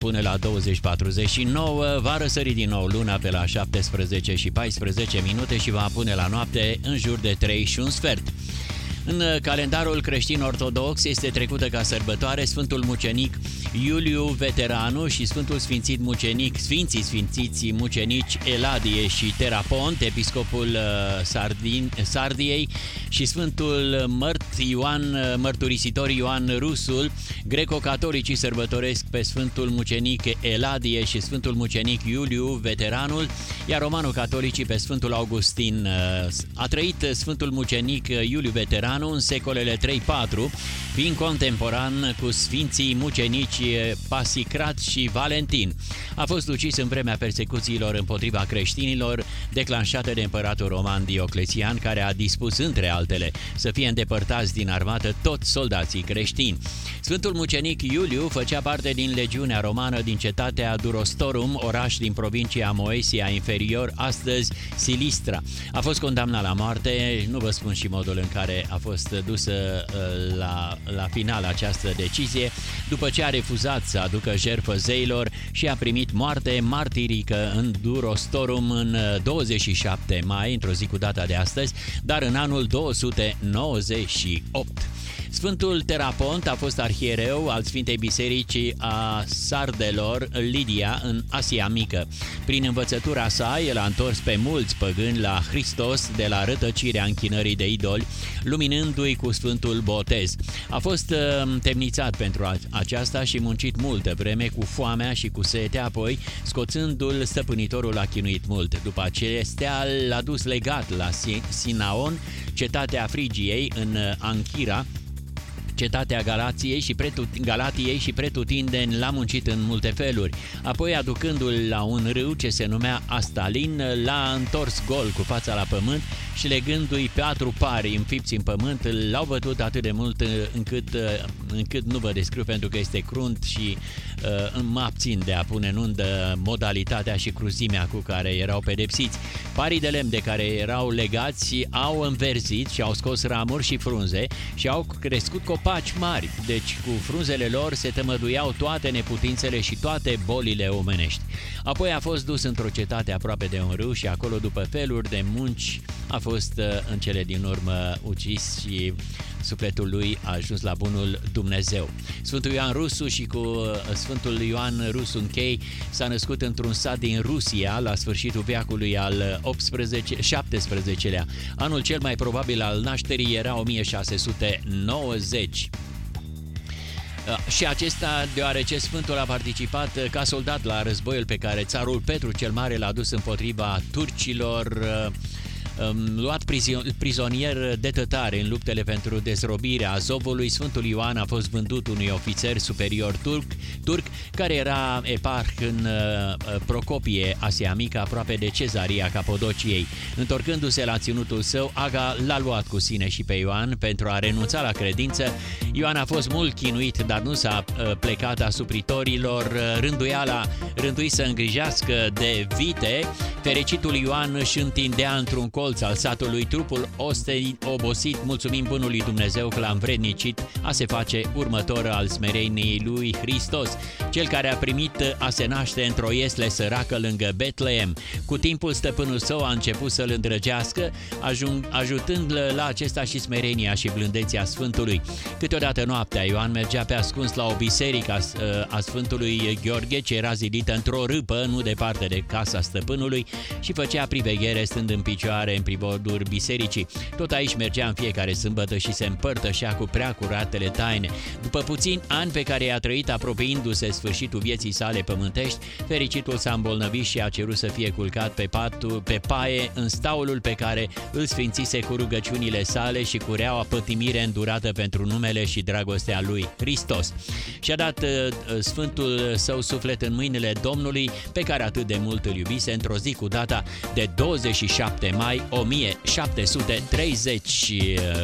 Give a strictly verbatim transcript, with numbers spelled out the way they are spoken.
până la douăzeci patruzeci și nouă, va răsări din nou luna pe la șaptesprezece și paisprezece minute și va pune la noapte în jur de trei și un sfert. În calendarul creștin ortodox este trecută ca sărbătoare Sfântul Mucenic Iuliu Veteranu și Sfântul Sfințit Mucenic, Sfinții Sfințiți Mucenici Eladie și Terapont, episcopul Sardin, Sardiei, și Sfântul Mărt Ioan, mărturisitor Ioan Rusul. Greco-catolicii sărbătoresc pe Sfântul Mucenic Eladie și Sfântul Mucenic Iuliu Veteranul, iar romano-catolicii pe Sfântul Augustin. A trăit Sfântul Mucenic Iuliu Veteranu în secolele trei patru, fiind contemporan cu Sfinții Mucenici Pasicrat și Valentin. A fost ucis în vremea persecuțiilor împotriva creștinilor declanșate de împăratul roman Dioclețian, care a dispus, între altele, să fie îndepărtați din armată toți soldații creștini. Sfântul Mucenic Iuliu făcea parte din legiunea romană din cetatea Durostorum, oraș din provincia Moesia Inferior, astăzi Silistra. A fost condamnat la moarte, nu vă spun și modul în care a fost dusă la, la final această decizie, după ce a refuzat să aducă jertfă zeilor și a primit moarte martirică în Durostorum în douăzeci și șapte mai, într-o zi cu data de astăzi, dar în anul două sute nouăzeci și opt. Sfântul Terapont a fost arhiereu al Sfintei Biserici a Sardelor, Lidia, în Asia Mică. Prin învățătura sa, el a întors pe mulți păgâni la Hristos de la rătăcirea închinării de idoli, luminându-i cu Sfântul Botez. A fost temnițat pentru aceasta și muncit multă vreme cu foamea și cu setea, apoi, scoțându-l, stăpânitorul a chinuit mult. După acestea, l-a dus legat la Sinaon, cetatea Frigiei, în Anchira, cetatea Galației și, pretut- Galatiei și pretutindeni l-a muncit în multe feluri. Apoi, aducându-l la un râu ce se numea Astalin, l-a întors gol cu fața la pământ și legându-i patru pari înfipți în pământ, l-au bătut atât de mult încât, încât nu vă descriu, pentru că este crunt și uh, mă abțin de a pune în undă modalitatea și cruzimea cu care erau pedepsiți. Parii de lemn de care erau legați au înverzit și au scos ramuri și frunze și au crescut copaci mari, deci cu frunzele lor se tămăduiau toate neputințele și toate bolile omenești. Apoi a fost dus într-o cetate aproape de un râu și acolo, după feluri de munci, a fost în cele din urmă ucis și sufletul lui a ajuns la bunul Dumnezeu. Sfântul Ioan Rusu, și cu Sfântul Ioan Rusu închei, s-a născut într-un sat din Rusia la sfârșitul veacului al șaptesprezecelea. Anul cel mai probabil al nașterii era o mie șase sute nouăzeci. Și acesta deoarece Sfântul a participat ca soldat la războiul pe care țarul Petru cel Mare l-a dus împotriva turcilor, luat prizonier de tătare în luptele pentru dezrobirea Azovului. Sfântul Ioan a fost vândut unui ofițer superior turc, turc care era eparh în Procopie, Asia Mică, aproape de Cezaria Capodociei. Întorcându-se la ținutul său, Aga l-a luat cu sine și pe Ioan pentru a renunța la credință. Ioan a fost mult chinuit, dar nu s-a plecat asupritorilor. Rânduiala rândui să îngrijească de vite. Fericitul Ioan își întindea într-un colț al satului trupul ostenit, obosit, mulțumim bunului Dumnezeu că l-a învrednicit a se face următor al smereniei lui Hristos, cel care a primit a se naște într-o iesle săracă lângă Betleem. Cu timpul stăpânul său a început să-l îndrăgească, ajung, ajutând la acesta și smerenia și blândețea Sfântului. Câteodată noaptea Ioan mergea pe ascuns la o biserică a Sfântului Gheorghe, ce era zidită într-o râpă, nu departe de casa stăpânului, și făcea priveghere stând în picioare în priborduri bisericii. Tot aici mergea în fiecare sâmbătă și se împărtășea cu prea curatele taine. După puțini ani pe care i-a trăit apropiindu-se sfârșitul vieții sale pământești, fericitul s-a îmbolnăvit și a cerut să fie culcat pe, patul, pe paie în staulul pe care îl sfințise cu rugăciunile sale și cu reaua pătimire îndurată pentru numele și dragostea lui Hristos. Și-a dat uh, sfântul său suflet în mâinile Domnului, pe care atât de mult îl iubise, într-o zi cu data de douăzeci și șapte mai o mie șapte sute treizeci.